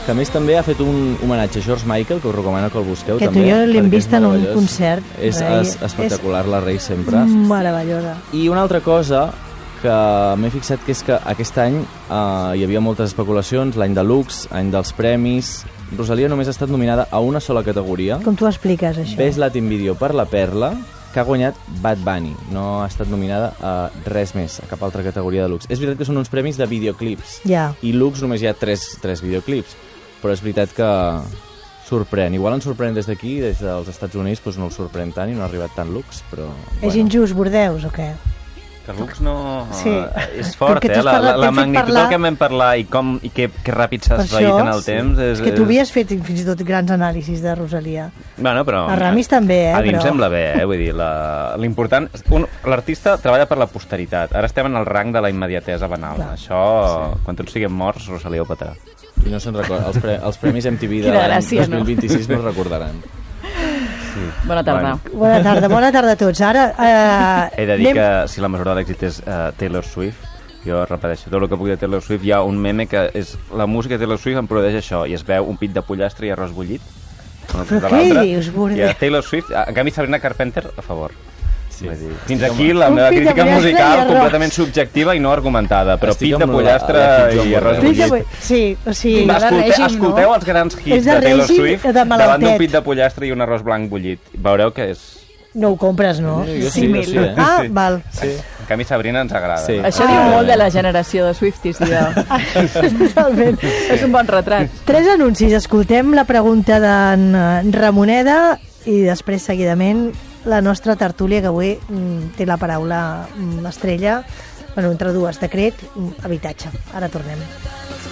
que a més també ha fet un homenatge a George Michael, que us recomano que el busqueu que també. Que tu i jo l'hem vist en un concert. És espectacular, la Rei sempre. Meravellosa. I una altra cosa que m'he fixat que és que aquest any hi havia moltes especulacions, l'any de Lux, any dels premis. Rosalia només ha estat nominada a una sola categoria. Com tu expliques, això? Best Latin Video per La Perla, que ha guanyat Bad Bunny. No ha estat nominada a res més, a cap altra categoria de Lux. És veritat que són uns premis de videoclips. Ja. I Lux només hi ha tres videoclips. Però és veritat que sorprèn. Igual ens sorprèn des d'aquí, des dels Estats Units, doncs no el sorprèn tant i no ha arribat tant Lux, però... És injust, Bordeus, o què? Que Lux no... Sí. És fort, la magnitud del que vam parlar i que ràpid s'ha esvaït en el temps. És que tu havies fet fins i tot grans anàlisis de Rosalia. Bueno, però... A Ramis també, A mi em però... sembla bé, vull dir, l'important... L'artista treballa per la posteritat. Ara estem en el rang de la immediatesa banal. Clar. Això, quan tots siguem morts, Rosalia ho petarà. I no se'n recorda. Els premis MTV de l'any 2026 no es recordaran. Sí. Bona tarda. Bona tarda a tots. Ara... He de dir que si la mesura d'èxit és Taylor Swift, jo repeteixo, tot el que puc de Taylor Swift, hi ha un meme que és la música de Taylor Swift em produeix això, i es veu un pit de pollastre i arròs bullit. Però què dius, Bordeus? I Taylor Swift, en canvi Sabrina Carpenter, a favor. Sí. Fins aquí la meva crítica musical completament subjectiva i no argumentada, però pit de pollastre i arròs bullit. Sí, o sigui... Escolteu els grans hits de Taylor Swift davant d'un pit de pollastre i un arròs blanc bullit. Veureu que és... No ho compres, no? Sí, Ah, val. Sí. En canvi Sabrina ens agrada. Sí. Això diu molt de la generació de Swifties, Totalment. És un bon retrat. 3 anuncis. Escoltem la pregunta d'en Ramoneda i després, seguidament, la nostra tertúlia, que avui té la paraula l'estrella, bueno, entre dues, decret, habitatge. Ara tornem.